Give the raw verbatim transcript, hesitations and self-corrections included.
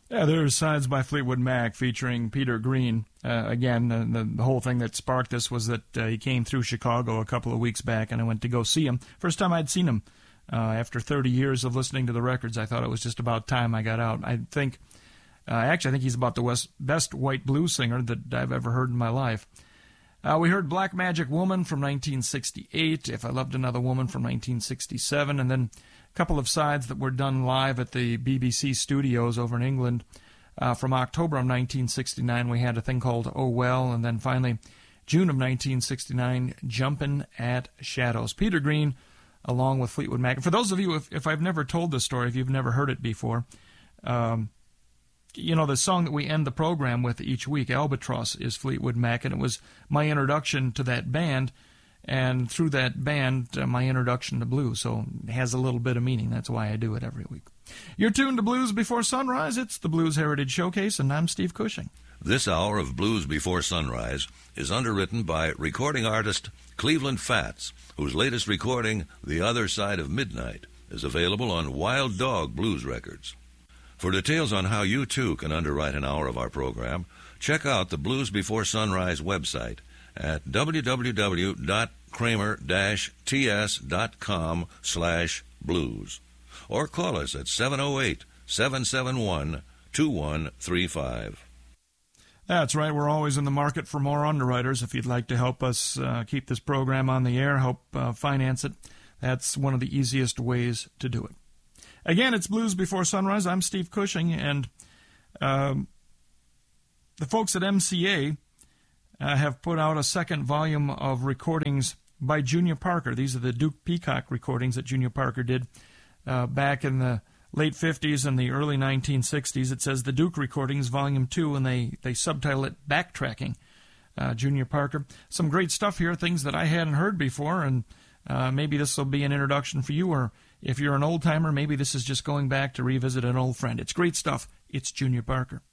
Yeah, there's Sides by Fleetwood Mac featuring Peter Green. Uh, again, uh, the, the whole thing that sparked this was that uh, he came through Chicago a couple of weeks back, and I went to go see him. First time I'd seen him. Uh, after thirty years of listening to the records, I thought it was just about time I got out. I think, uh, actually, I think he's about the west, best white blues singer that I've ever heard in my life. Uh, we heard Black Magic Woman from nineteen sixty-eight, If I Loved Another Woman from nineteen sixty-seven, and then a couple of sides that were done live at the B B C studios over in England. Uh, from October of nineteen sixty-nine, we had a thing called Oh Well, and then finally, June of nineteen sixty-nine, Jumpin' at Shadows. Peter Green, along with Fleetwood Mac. And for those of you, if, if I've never told this story, if you've never heard it before, um, you know, the song that we end the program with each week, Albatross, is Fleetwood Mac, and it was my introduction to that band, and through that band, uh, my introduction to blues, so it has a little bit of meaning. That's why I do it every week. You're tuned to Blues Before Sunrise. It's the Blues Heritage Showcase, and I'm Steve Cushing. This hour of Blues Before Sunrise is underwritten by recording artist Cleveland Fats, whose latest recording, The Other Side of Midnight, is available on Wild Dog Blues Records. For details on how you, too, can underwrite an hour of our program, check out the Blues Before Sunrise website at w w w dot kramer dash t s dot com slash blues or call us at seven oh eight, seven seven one, two one three five. That's right. We're always in the market for more underwriters. If you'd like to help us uh, keep this program on the air, help uh, finance it, that's one of the easiest ways to do it. Again, it's Blues Before Sunrise. I'm Steve Cushing, and um, the folks at M C A uh, have put out a second volume of recordings by Junior Parker. These are the Duke Peacock recordings that Junior Parker did uh, back in the late fifties and the early nineteen sixties. It says the Duke Recordings, Volume two, and they, they subtitle it Backtracking. Uh, Junior Parker. Some great stuff here, things that I hadn't heard before, and uh, maybe this will be an introduction for you, or if you're an old-timer, maybe this is just going back to revisit an old friend. It's great stuff. It's Junior Parker.